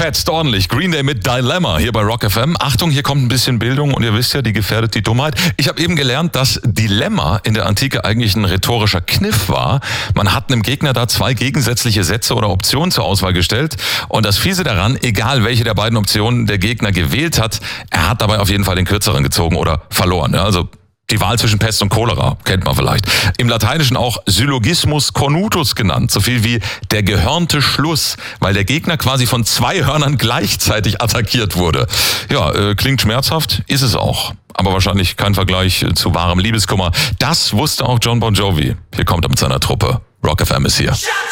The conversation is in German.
Fetzt ordentlich. Green Day mit Dilemma hier bei Rock FM. Achtung, hier kommt ein bisschen Bildung und ihr wisst ja, die gefährdet die Dummheit. Ich habe eben gelernt, dass Dilemma in der Antike eigentlich ein rhetorischer Kniff war. Man hat einem Gegner da zwei gegensätzliche Sätze oder Optionen zur Auswahl gestellt. Und das Fiese daran, egal welche der beiden Optionen der Gegner gewählt hat, er hat dabei auf jeden Fall den kürzeren gezogen oder verloren. Ja, also die Wahl zwischen Pest und Cholera, kennt man vielleicht. Im Lateinischen auch Syllogismus cornutus genannt, so viel wie der gehörnte Schluss, weil der Gegner quasi von zwei Hörnern gleichzeitig attackiert wurde. Ja, klingt schmerzhaft, ist es auch. Aber wahrscheinlich kein Vergleich zu wahrem Liebeskummer. Das wusste auch John Bon Jovi. Hier kommt er mit seiner Truppe. Rock FM ist hier.